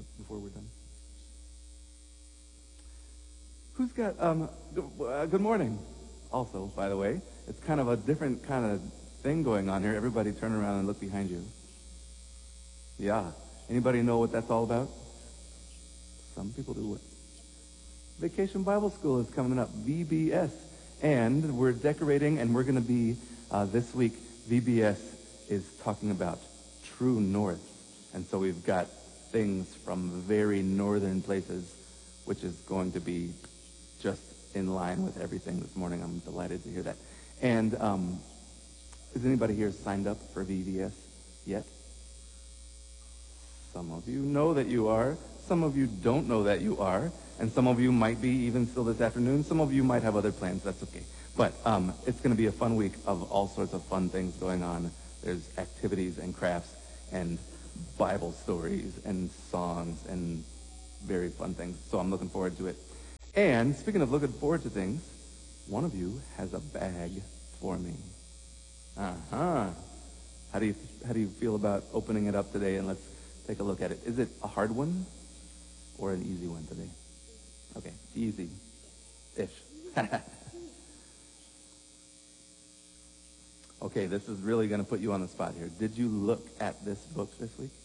before we're done? Who's got, good morning. Also, by the way, it's kind of a different kind of thing going on here. Everybody turn around and look behind you. Yeah. Anybody know what that's all about? Some people do. What? Vacation Bible School is coming up, VBS. And we're decorating, and we're going to be, this week, VBS is talking about True North. And so we've got things from very northern places, which is going to be just in line with everything this morning. I'm delighted to hear that. And is anybody here signed up for VBS yet? Some of you know that you are. Some of you don't know that you are. And some of you might be even still this afternoon. Some of you might have other plans. That's okay. But it's going to be a fun week of all sorts of fun things going on. There's activities and crafts and Bible stories and songs and very fun things. So I'm looking forward to it. And speaking of looking forward to things, one of you has a bag for me. Uh-huh. How do you feel about opening it up today? And let's take a look at it. Is it a hard one or an easy one today? Okay, easy-ish. Okay, this is really going to put you on the spot here. Did you look at this book this week?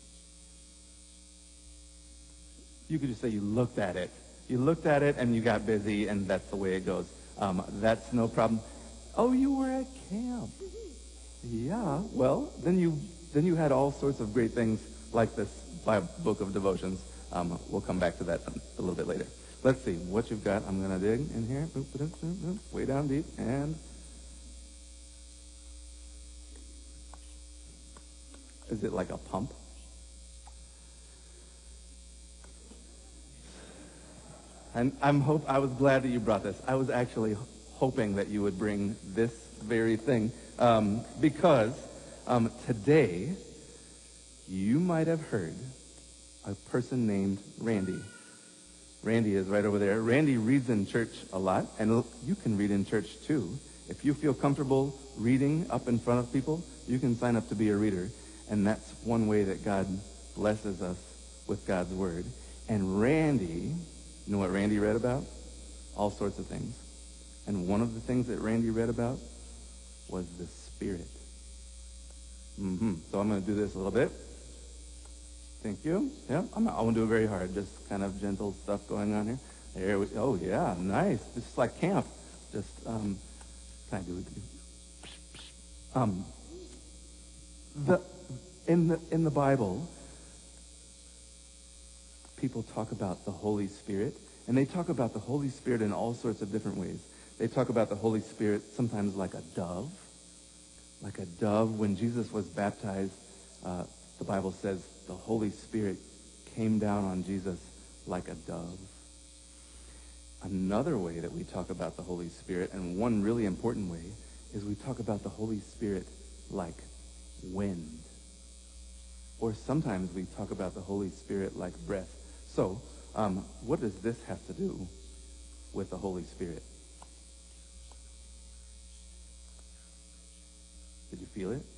You could just say you looked at it. You looked at it and you got busy, and that's the way it goes. That's no problem. Oh, you were at camp. Yeah, well, then you had all sorts of great things like this book of devotions. We'll come back to that a little bit later. Let's see what you've got. I'm going to dig in here. Way down deep. And is it like a pump? And I was glad that you brought this. I was actually hoping that you would bring this very thing. Because today you might have heard a person named Randy. Randy is right over there. Randy reads in church a lot, and you can read in church too. If you feel comfortable reading up in front of people, you can sign up to be a reader. And that's one way that God blesses us with God's word. And Randy, you know what Randy read about? All sorts of things. And one of the things that Randy read about was the Spirit. So I'm going to do this a little bit. Thank you. Yeah, I won't do it very hard. Just kind of gentle stuff going on here. There we go. Oh, yeah, nice. Just like camp. Just, can I do it? In the Bible, people talk about the Holy Spirit, and they talk about the Holy Spirit in all sorts of different ways. They talk about the Holy Spirit sometimes like a dove. Like a dove. When Jesus was baptized, the Bible says the Holy Spirit came down on Jesus like a dove. Another way that we talk about the Holy Spirit, and one really important way, is we talk about the Holy Spirit like wind. Or sometimes we talk about the Holy Spirit like breath. So, what does this have to do with the Holy Spirit? Did you feel it?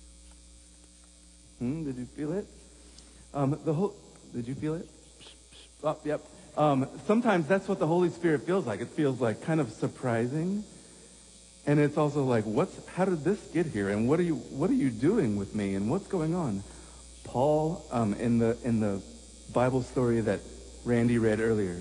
Did you feel it? Did you feel it? Oh, yep. Sometimes that's what the Holy Spirit feels like. It feels like kind of surprising. And it's also like, how did this get here? And what are you doing with me? And what's going on? Paul, in the Bible story that Randy read earlier,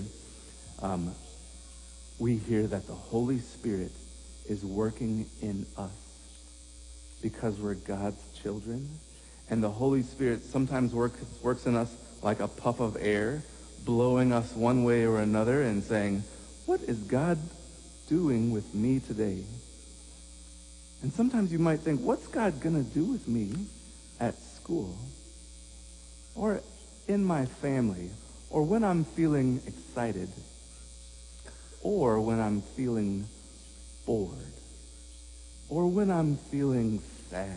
we hear that the Holy Spirit is working in us because we're God's children. And the Holy Spirit sometimes works in us like a puff of air, blowing us one way or another and saying, what is God doing with me today? And sometimes you might think, what's God going to do with me at school? Or in my family? Or when I'm feeling excited? Or when I'm feeling bored? Or when I'm feeling sad?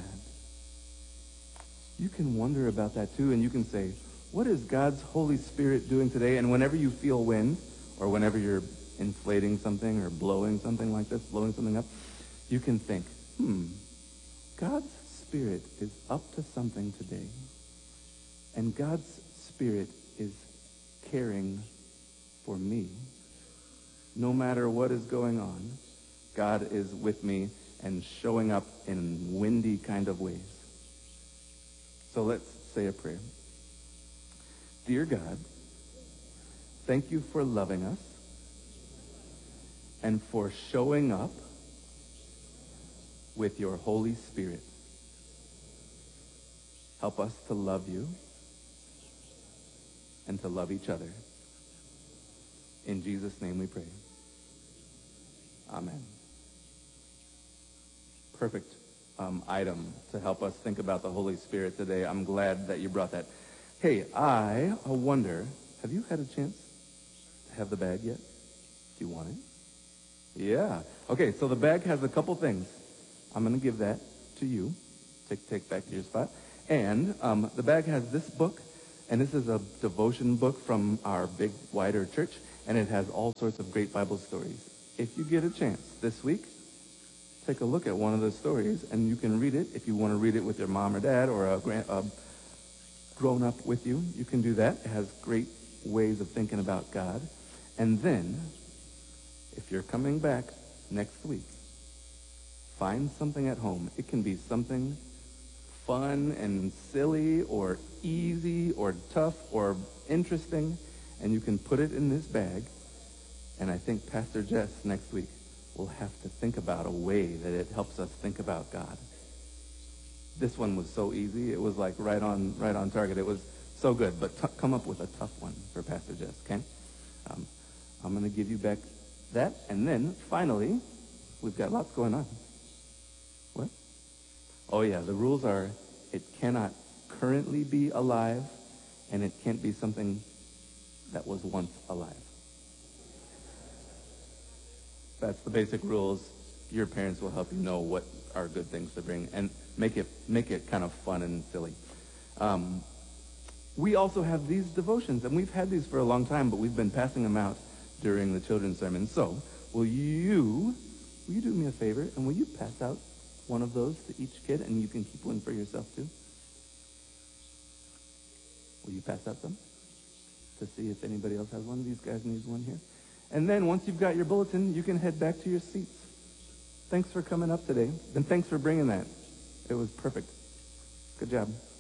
You can wonder about that too, and you can say, what is God's Holy Spirit doing today? And whenever you feel wind, or whenever you're inflating something or blowing something like this, blowing something up, you can think, God's Spirit is up to something today. And God's Spirit is caring for me. No matter what is going on, God is with me and showing up in windy kind of ways. So let's say a prayer. Dear God, thank you for loving us and for showing up with your Holy Spirit. Help us to love you and to love each other. In Jesus' name we pray. Amen. Perfect item to help us think about the Holy Spirit today. I'm glad that you brought that. Hey, I wonder, have you had a chance to have the bag yet? Do you want it? Yeah. Okay, so the bag has a couple things. I'm going to give that to you. Take back to your spot. And the bag has this book, and this is a devotion book from our big, wider church, and it has all sorts of great Bible stories. If you get a chance this week, take a look at one of those stories, and you can read it. If you want to read it with your mom or dad or a grown-up with you, you can do that. It has great ways of thinking about God. And then, if you're coming back next week, find something at home. It can be something fun and silly or easy or tough or interesting, and you can put it in this bag. And I think Pastor Jess next week will have to think about a way that it helps us think about God. This one was so easy. It was like right on target. It was so good. But come up with a tough one for Pastor Jess, okay? I'm going to give you back that. And then, finally, we've got lots going on. What? Oh, yeah. The rules are it cannot currently be alive, and it can't be something that was once alive. That's the basic rules. Your parents will help you know what are good things to bring and make it kind of fun and silly. We also have these devotions, and we've had these for a long time, but we've been passing them out during the children's sermon. So will you do me a favor, and will you pass out one of those to each kid, and you can keep one for yourself too? Will you pass out some to see if anybody else has one? These guys need one here. And then once you've got your bulletin, you can head back to your seats. Thanks for coming up today, and thanks for bringing that. It was perfect. Good job.